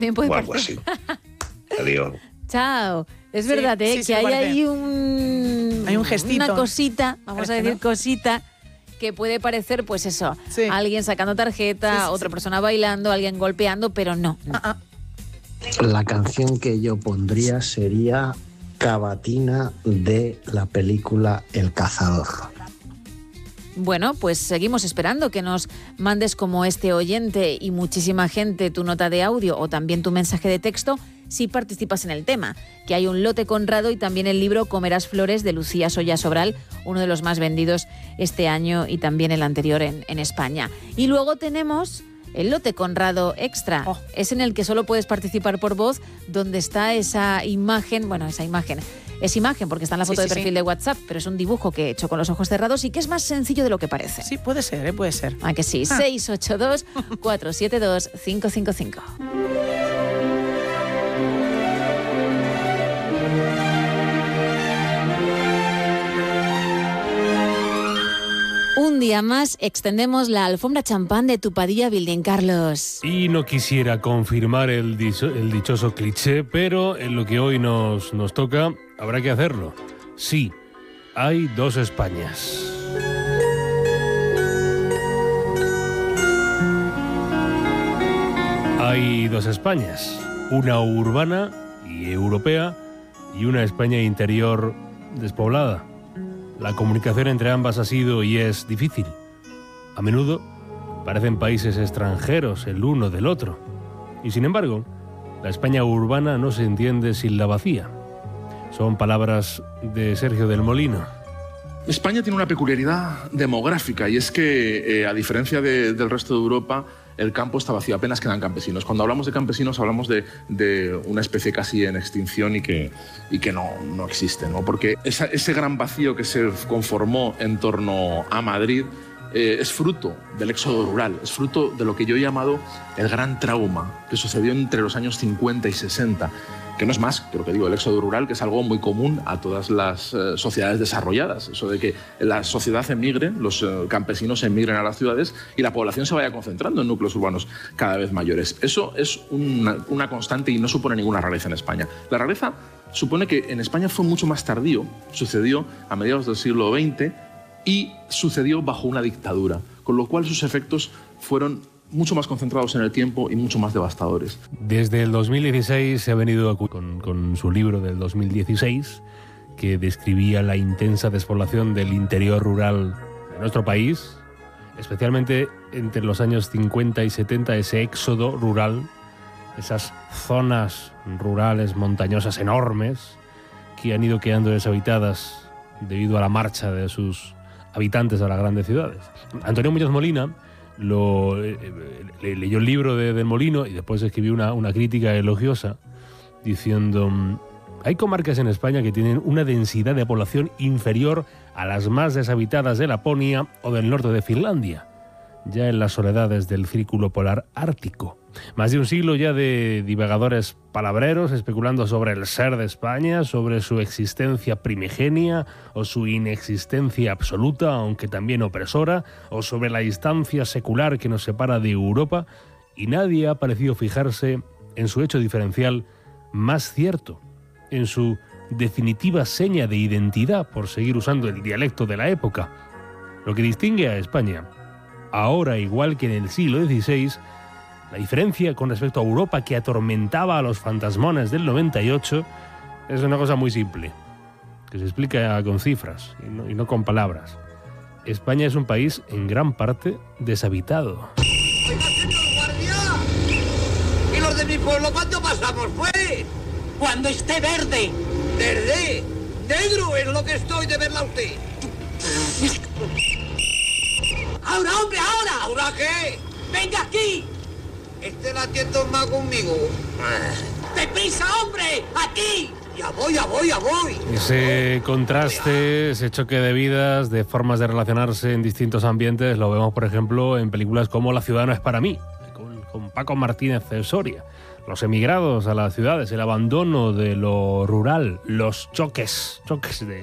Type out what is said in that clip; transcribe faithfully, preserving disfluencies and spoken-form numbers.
Tiempo de o algo partir. así. Adiós. Chao. Es Sí, verdad, ¿eh? sí, que sí, hay parece. ahí un... Hay un gestito. Una cosita, vamos Parece, a decir ¿no? cosita, que puede parecer, pues eso, Sí. alguien sacando tarjeta, Sí, sí, otra sí. persona bailando, alguien golpeando, pero no. no. Ah, ah. La canción que yo pondría sería Cavatina de la película El Cazador. Bueno, pues seguimos esperando que nos mandes como este oyente y muchísima gente tu nota de audio o también tu mensaje de texto si participas en el tema, que hay un lote Conrado y también el libro Comerás Flores de Lucía Soya Sobral, uno de los más vendidos este año y también el anterior en, en España. Y luego tenemos el lote Conrado Extra, Oh. es en el que solo puedes participar por voz, donde está esa imagen, bueno, esa imagen... Es imagen porque está en la foto Sí, de sí, perfil sí. de WhatsApp, pero es un dibujo que he hecho con los ojos cerrados y que es más sencillo de lo que parece. Sí, puede ser, ¿eh? Puede ser. ¿A que sí? Ah. seis ocho dos, cuatro siete dos, cinco cinco cinco. Un día más extendemos la alfombra champán de tu Padilla Building, Carlos. Y no quisiera confirmar el, dicho- el dichoso cliché, pero en lo que hoy nos, nos toca habrá que hacerlo. Sí, hay dos Españas. Hay dos Españas, una urbana y europea y una España interior despoblada. La comunicación entre ambas ha sido y es difícil. A menudo parecen países extranjeros el uno del otro. Y sin embargo, la España urbana no se entiende sin la vacía. Son palabras de Sergio del Molino. España tiene una peculiaridad demográfica y es que, eh, a diferencia de- del resto de Europa, el campo está vacío, apenas quedan campesinos. Cuando hablamos de campesinos hablamos de, de una especie casi en extinción y que, y que no, no existe, ¿no? Porque esa- ese gran vacío que se conformó en torno a Madrid eh, es fruto del éxodo rural, es fruto de lo que yo he llamado el gran trauma que sucedió entre los años cincuenta y sesenta, que no es más que lo que digo, el éxodo rural, que es algo muy común a todas las eh, sociedades desarrolladas, eso de que la sociedad emigre, los eh, campesinos emigren a las ciudades y la población se vaya concentrando en núcleos urbanos cada vez mayores. Eso es una, una constante y no supone ninguna rareza en España. La rareza supone que en España fue mucho más tardío, sucedió a mediados del siglo veinte y sucedió bajo una dictadura, con lo cual sus efectos fueron mucho más concentrados en el tiempo y mucho más devastadores. Desde el dos mil dieciséis se ha venido acu- con, con su libro del dos mil dieciséis, que describía la intensa despoblación del interior rural de nuestro país, especialmente entre los años cincuenta y setenta, ese éxodo rural, esas zonas rurales montañosas enormes que han ido quedando deshabitadas debido a la marcha de sus habitantes a las grandes ciudades. Antonio Muñoz Molina lo, eh, le, leyó el libro de, del Molino y después escribió una, una crítica elogiosa diciendo: hay comarcas en España que tienen una densidad de población inferior a las más deshabitadas de Laponia o del norte de Finlandia, ya en las soledades del círculo polar ártico. Más de un siglo ya de divagadores palabreros especulando sobre el ser de España, sobre su existencia primigenia o su inexistencia absoluta, aunque también opresora, o sobre la distancia secular que nos separa de Europa, y nadie ha parecido fijarse en su hecho diferencial más cierto, en su definitiva seña de identidad, por seguir usando el dialecto de la época. Lo que distingue a España, ahora igual que en el siglo dieciséis, la diferencia con respecto a Europa que atormentaba a los fantasmones del noventa y ocho, es una cosa muy simple, que se explica con cifras y no, y no con palabras. España es un país en gran parte deshabitado. ¡Oiga, señor guardia! ¿Y los de mi pueblo cuándo pasamos, pues? Cuando esté verde. ¡Verde! ¡Negro es lo que estoy de verla a usted! ¡Ahora, hombre, ahora! ¿Ahora qué? ¡Venga aquí! Este la tienda más conmigo. ¡Deprisa, hombre! ¡Aquí! Ya voy, ya voy, ya voy. Ese contraste, ese choque de vidas, de formas de relacionarse en distintos ambientes, lo vemos, por ejemplo, en películas como La ciudad no es para mí, con, con Paco Martínez de Soria. Los emigrados a las ciudades, el abandono de lo rural, los choques, choques de